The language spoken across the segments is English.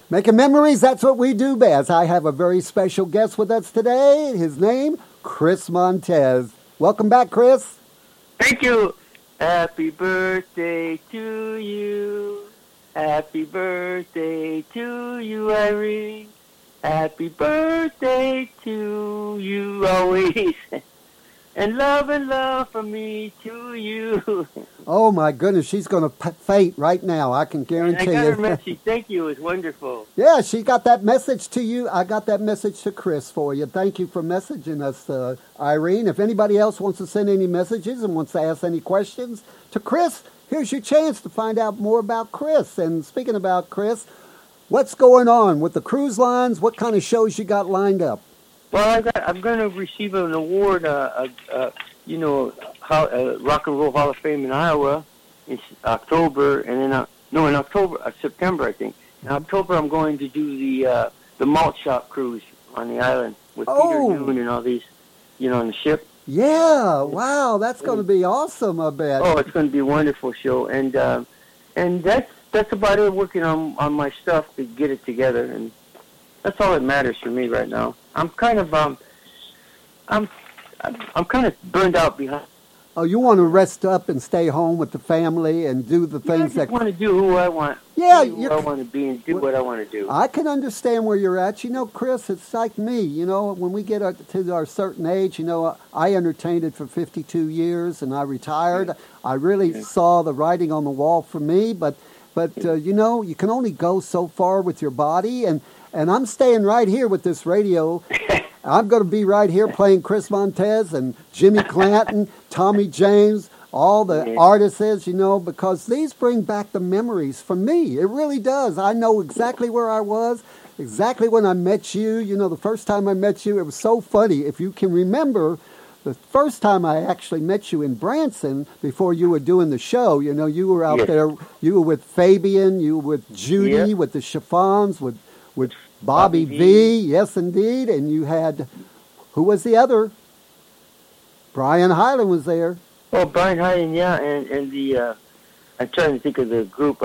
Making memories, that's what we do best. I have a very special guest with us today. His name, Chris Montez. Welcome back, Chris. Thank you. Happy birthday to you. Happy birthday to you, Irene. Happy birthday to you always. And love from me to you. Oh, my goodness. She's going to faint right now. I can guarantee you. I got her message. Thank you. It was wonderful. Yeah, she got that message to you. I got that message to Chris for you. Thank you for messaging us, Irene. If anybody else wants to send any messages and wants to ask any questions to Chris, here's your chance to find out more about Chris. And speaking about Chris, what's going on with the cruise lines? What kind of shows you got lined up? Well, I'm going to receive an award, Rock and Roll Hall of Fame in Iowa in October, and then in September, I think. In October, I'm going to do the malt shop cruise on the island with Peter Noon and all these, on the ship. Yeah, wow, that's going to be awesome, I bet. Oh, it's going to be a wonderful show, and that's about it. Working on my stuff to get it together, and that's all that matters for me right now. I'm kind of I'm kind of burned out behind. Oh, you want to rest up and stay home with the family and do the things I that want to do who I want. Yeah, who I want to be and do what I want to do. I can understand where you're at. Chris, it's like me. When we get to our certain age, I entertained it for 52 years and I retired. I really saw the writing on the wall for me, but you can only go so far with your body, and I'm staying right here with this radio. I'm going to be right here playing Chris Montez and Jimmy Clanton, Tommy James, all the artists, because these bring back the memories for me. It really does. I know exactly where I was, exactly when I met you. The first time I met you, it was so funny. If you can remember, the first time I actually met you in Branson, before you were doing the show, you were out there, you were with Fabian, you were with Judy, with the Chiffons, with Bobby V, yes indeed, and you had, who was the other? Brian Hyland was there. Oh, Brian Hyland, yeah, and the, I'm trying to think of the group,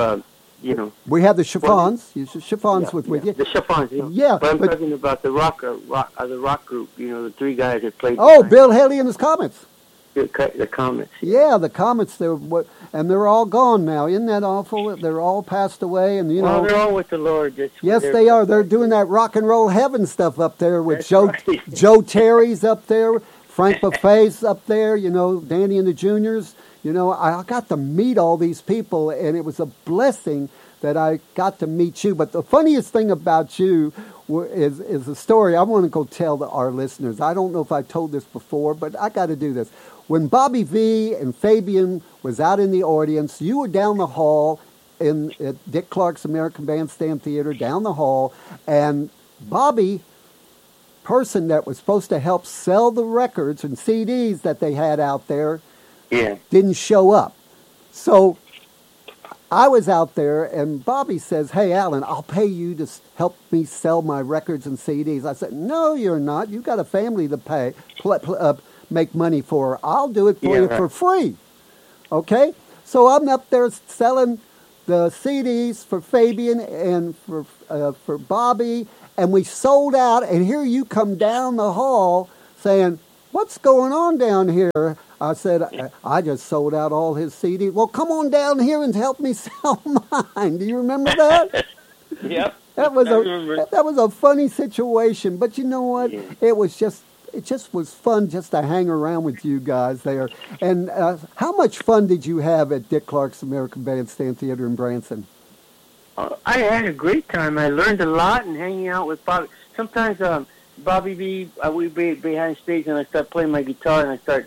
We had the Chiffons, Chiffons with you. The Chiffons, Yeah. But I'm talking about the rock group, the three guys that played. Oh, Bill Haley and his Comets. The Comets. Yeah, the Comets. They're all gone now. Isn't that awful? They're all passed away, and Well, they're all with the Lord. Yes, they are. They're doing that rock and roll heaven stuff up there with Right. Joe Terry's up there, Frank Buffet's up there. Danny and the Juniors. I got to meet all these people, and it was a blessing that I got to meet you. But the funniest thing about you is a story I want to go tell our listeners. I don't know if I told this before, but I got to do this. When Bobby V and Fabian was out in the audience, you were down the hall at Dick Clark's American Bandstand Theater, down the hall, and Bobby, person that was supposed to help sell the records and CDs that they had out there, didn't show up. So I was out there, and Bobby says, "Hey, Alan, I'll pay you to help me sell my records and CDs." I said, "No, you're not. You've got a family to make money for. I'll do it for you for free." Okay? So I'm up there selling the CDs for Fabian and for Bobby, and we sold out, and here you come down the hall saying, "What's going on down here?" I said, "I just sold out all his CDs." "Well, come on down here and help me sell mine." Do you remember that? Yep. That was a funny situation, but you know what? Yeah. It just was fun just to hang around with you guys there. And how much fun did you have at Dick Clark's American Bandstand Theater in Branson? I had a great time. I learned a lot and hanging out with Bobby. Sometimes Bobby V, we'd be behind stage and I start playing my guitar and I start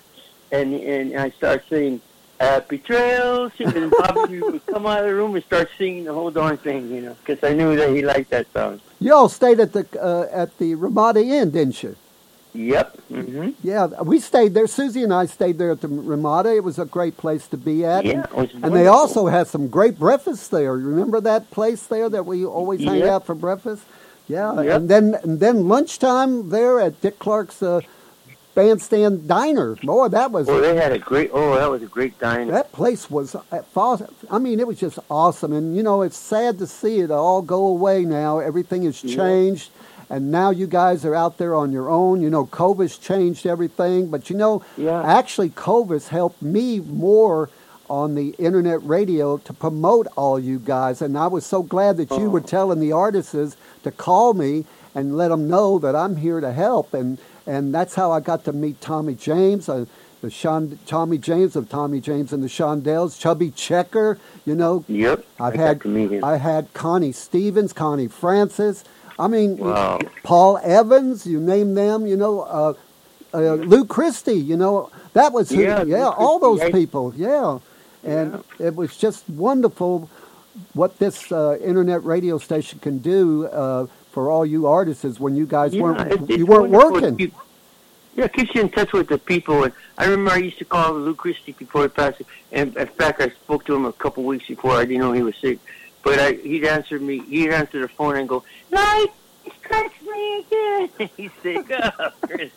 singing "Happy Trails," and Bobby would come out of the room and start singing the whole darn thing, because I knew that he liked that song. You all stayed at the Ramada Inn, didn't you? Yep. Mm-hmm. Yeah, we stayed there. Susie and I stayed there at the Ramada. It was a great place to be at. Yeah, it was and they also had some great breakfasts there. Remember that place there that we always hang out for breakfast? Yeah, yep. and then lunchtime there at Dick Clark's Bandstand Diner. Boy, that was... Oh, they had a great... Oh, that was a great diner. That place was... I mean, it was just awesome. And, you know, it's sad to see it all go away now. Everything has changed. And now you guys are out there on your own. You know, COVID's changed everything. But, you know, actually COVID's helped me more on the internet radio to promote all you guys. And I was so glad that you were telling the artists to call me and let them know that I'm here to help. And that's how I got to meet Tommy James, Tommy James of Tommy James and the Shondells, Chubby Checker, you know. Yep, I had Connie Stevens, Connie Francis. I mean, Paul Evans, you name them, you know, Lou Christie, you know, that was who, all those people, And it was just wonderful what this internet radio station can do for all you artists when you guys weren't working. It keeps you in touch with the people. And I remember I used to call Lou Christie before he passed. And in fact, I spoke to him a couple weeks before. I didn't know he was sick. But he'd answer the phone and go, "Light, touch me again." He's sick. Oh, Chris.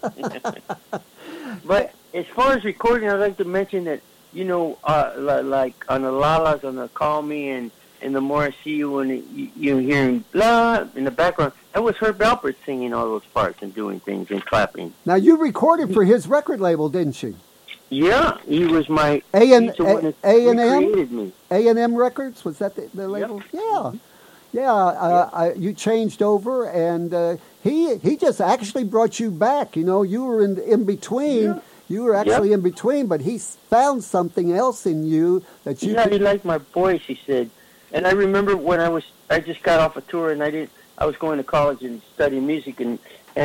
But as far as recording, I'd like to mention that, you know, like on the Lalas, on the Call Me, and the More I See You, when you hearing blah in the background, that was Herb Alpert singing all those parts and doing things and clapping. Now, you recorded for his record label, didn't you? Yeah, he was my... A&M? created me. A&M Records? Was that the label? Yep. Yeah. You changed over, and he just actually brought you back. You know, you were in between. Yeah. You were actually in between, but he found something else in you that you... he liked my voice, he said. And I remember when I just got off a tour, and I was going to college and studying music, and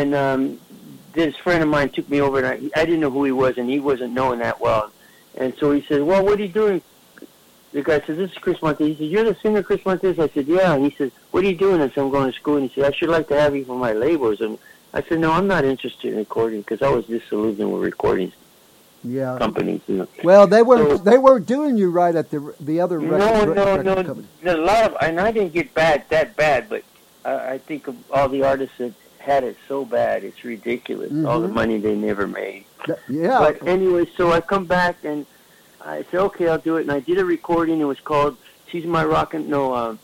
this friend of mine took me over, and I didn't know who he was, and he wasn't knowing that well. And so he said, "Well, what are you doing?" The guy said, "This is Chris Montez." He said, "You're the singer, Chris Montez?" I said, "Yeah." And he said, "What are you doing?" I said, "I'm going to school." And he said, "I should like to have you for my labels." And I said, "No, I'm not interested in recording," because I was disillusioned with recording companies. You know. Well, they weren't doing you right at the other record company. A lot of, and I didn't get that bad, but I think of all the artists that had it so bad, it's ridiculous. Mm-hmm. All the money they never made. Yeah. But anyway, so I come back and I said, "Okay, I'll do it." And I did a recording. It was called "She's My Rockin'." No,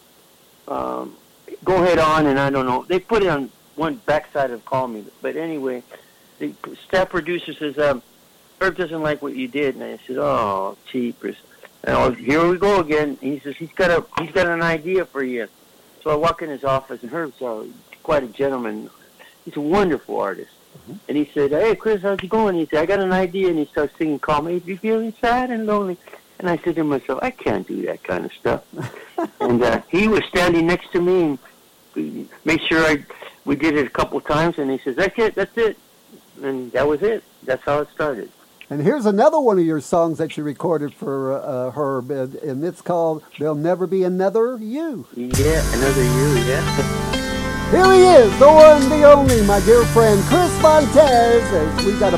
"Go Head On," and I don't know. They put it on one backside of "Call Me." But anyway, the staff producer says, "Herb doesn't like what you did," and I said, "Oh, cheapers." And here we go again. He says he's got an idea for you. So I walk in his office, and Herb's quite a gentleman. He's a wonderful artist. Mm-hmm. And he said, "Hey, Chris, how's it going?" He said, "I got an idea." And he starts singing "Call Me If You're Feeling Sad and Lonely." And I said to myself, "I can't do that kind of stuff." And he was standing next to me and made sure we did it a couple times. And he says, "That's it." And that was it. That's how it started. And here's another one of your songs that you recorded for Herb, and it's called "There'll Never Be Another You." Yeah, Another You, yeah. Here he is, the one, the only, my dear friend, Chris Montez, as we got a